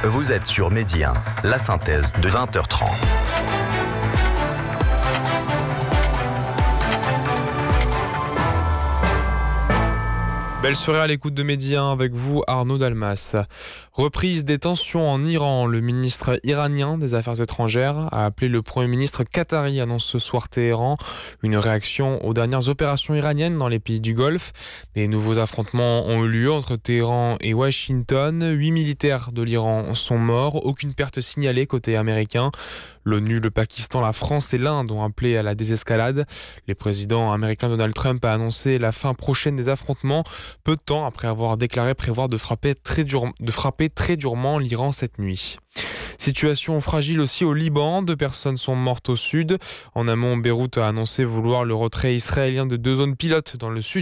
Vous êtes sur Midi 1, la synthèse de 20h30. Belle soirée à l'écoute de Midi 1 avec vous, Arnaud Dalmas. Reprise des tensions en Iran. Le ministre iranien des Affaires étrangères a appelé le Premier ministre qatari, annonce ce soir Téhéran. Une réaction aux dernières opérations iraniennes dans les pays du Golfe. Des nouveaux affrontements ont eu lieu entre Téhéran et Washington. 8 militaires de l'Iran sont morts. Aucune perte signalée côté américain. L'ONU, le Pakistan, la France et l'Inde ont appelé à la désescalade. Le président américain Donald Trump a annoncé la fin prochaine des affrontements, peu de temps après avoir déclaré prévoir de frapper très durement l'Iran cette nuit. Situation fragile aussi au Liban, 2 personnes sont mortes au sud. En amont, Beyrouth a annoncé vouloir le retrait israélien de 2 zones pilotes dans le sud